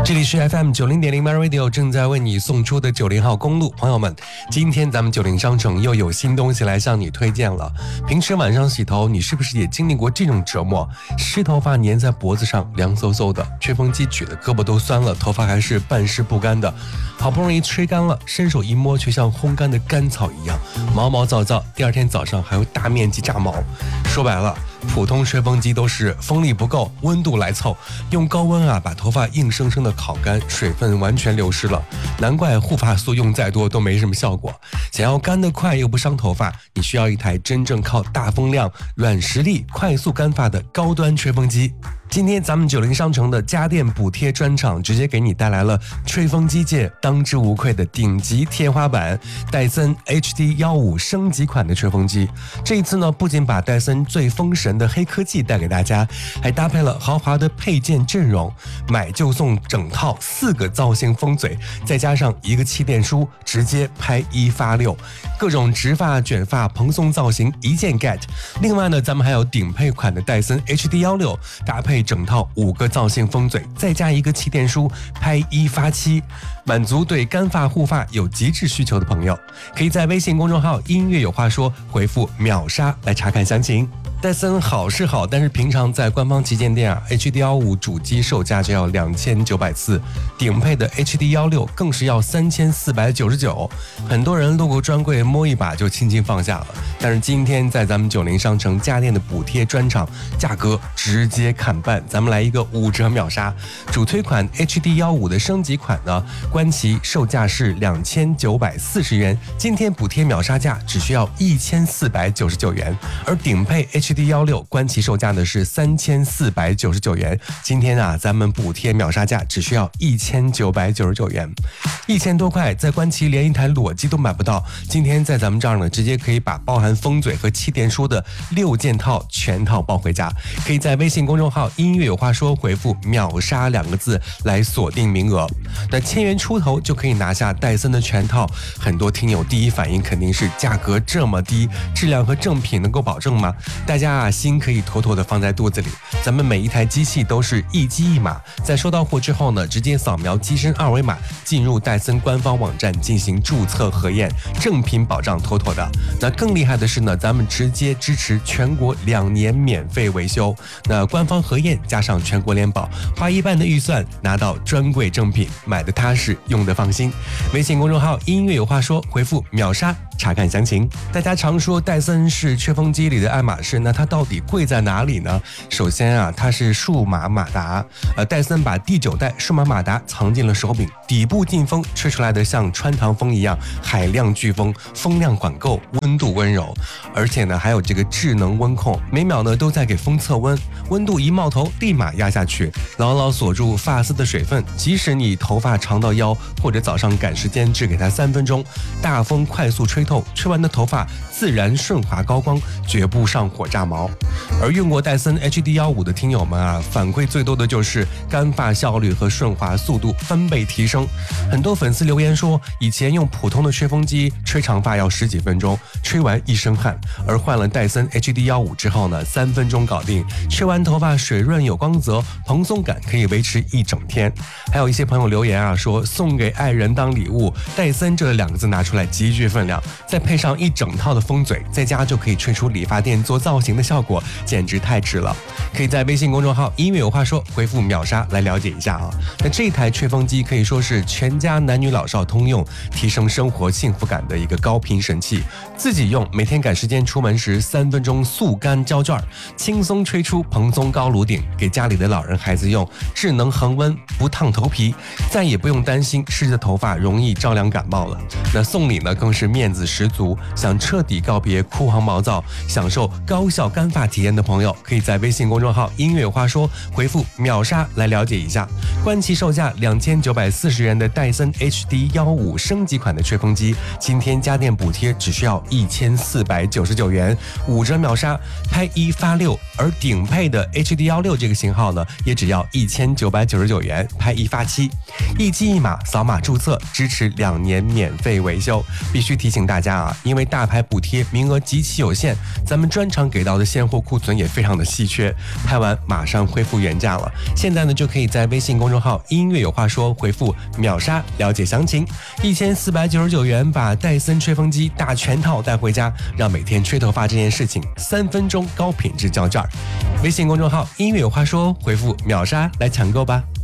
这里是 FM90.0 MyRadio 正在为你送出的90号公路，朋友们，今天咱们90商城又有新东西来向你推荐了。平时晚上洗头，你是不是也经历过这种折磨？湿头发粘在脖子上，凉飕飕的，吹风机举的胳膊都酸了，头发还是半湿不干的。好不容易吹干了，伸手一摸，却像烘干的干草一样，毛毛躁躁。第二天早上还会大面积炸毛。说白了，普通吹风机都是风力不够，温度来凑，用高温把头发硬生生的烤干，水分完全流失了。难怪护发素用再多都没什么效果。想要干得快又不伤头发，你需要一台真正靠大风量、软实力快速干发的高端吹风机。今天咱们90商城的家电补贴专场，直接给你带来了吹风机界当之无愧的顶级天花板——戴森 HD15升级款的吹风机。这一次呢，不仅把戴森最封神的黑科技带给大家，还搭配了豪华的配件阵容，买就送整套4个造型风嘴，再加上1个气垫梳，直接拍1发6，各种直发、卷发、蓬松造型一键 get。另外呢，咱们还有顶配款的戴森 HD16，搭配整套5个造型风嘴，再加1个气垫梳，拍1发7，满足对干发护发有极致需求的朋友，可以在微信公众号音乐有话说回复秒杀来查看详情。戴森好是好，但是平常在官方旗舰店HD15主机售价就要2940，顶配的 HD16更是要3499。很多人路过专柜摸一把就轻轻放下了，但是今天在咱们90商城家电的补贴专场，价格直接砍半，咱们来一个5折秒杀。主推款 HD15的升级款呢，官旗售价是2940元，今天补贴秒杀价只需要1499元，而顶配 HD16官旗售价呢是3499元，今天咱们补贴秒杀价只需要1999元，1000多块，在官旗连一台裸机都买不到，今天在咱们这儿呢，直接可以把包含风嘴和气垫梳的6件套全套抱回家。可以在微信公众号音乐有话说回复秒杀2个字来锁定名额，那1000元出头就可以拿下戴森的全套。很多听友第一反应肯定是价格这么低，质量和正品能够保证吗？大家心可以妥妥的放在肚子里，咱们每一台机器都是一机一码，在收到货之后呢，直接扫描机身2维码进入戴森官方网站进行注册核验，正品保障妥妥的。那更厉害的是呢，咱们直接支持全国2年免费维修，那官方核验加上全国联保，花1半的预算拿到专柜正品，买的踏实，用的放心。微信公众号音乐有话说回复秒杀查看详情。大家常说戴森是吹风机里的爱马仕，那它到底贵在哪里呢？首先它是数码马达，戴森把第9代数码马达藏进了手柄，底部进风吹出来的像穿堂风一样海量飓风，风量管够，温度温柔，而且呢还有这个智能温控，每秒呢都在给风测温，温度一冒头立马压下去，牢牢锁住发丝的水分，即使你头发长到腰，或者早上赶时间只给它3分钟，大风快速吹透，吹完的头发自然顺滑高光，绝不上火炸毛。而用过戴森 HD15的听友们反馈最多的就是干发效率和顺滑速度翻倍提升。很多粉丝留言说，以前用普通的吹风机吹长发要10几分钟，吹完一身汗，而换了戴森 HD15之后呢，3分钟搞定，吹完头发水润有光泽，蓬松感可以维持一整天。还有一些朋友留言说，送给爱人当礼物，戴森这2个字拿出来极具分量，再配上一整套的风嘴，在家就可以吹出理发店做造型的效果，简直太值了。可以在微信公众号音乐有话说回复秒杀来了解一下那这台吹风机可以说是全家男女老少通用，提升生活幸福感的一个高频神器。自己用，每天赶时间出门时3分钟速干胶卷，轻松吹出蓬松高颅顶，给家里的老人孩子用，智能恒温不烫头皮，再也不用担心湿的头发容易着凉感冒了。那送礼呢更是面子十足，想彻底告别枯黄毛躁，享受高效干发体验的朋友，可以在微信公众号音乐有话说回复秒杀来了解一下。官旗售价2940元的戴森 HD15升级款的吹风机，今天家电补贴只需要1499元，5折秒杀，拍1发6。而顶配的 HD16这个型号呢，也只要1999元，拍1发7，一机一码，扫码注册，支持2年免费维修。必须提醒大家因为大牌补贴名额极其有限，咱们专场给到的现货库存也非常的稀缺，拍完马上恢复原价了。现在呢就可以在微信公众众号音乐有话说，回复秒杀了解详情，1499元把戴森吹风机大全套带回家，让每天吹头发这件事情3分钟高品质交卷。微信公众号音乐有话说，回复秒杀来抢购吧。